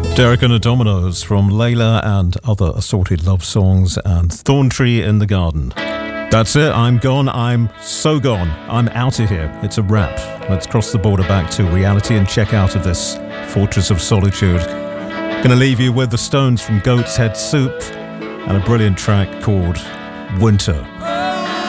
Derek and the Dominoes from Layla and other assorted love songs and Thorn Tree in the Garden. That's it, I'm gone, I'm so gone, I'm out of here, it's a wrap. Let's cross the border back to reality and check out of this fortress of solitude. Gonna leave you with the Stones from Goat's Head Soup and a brilliant track called Winter.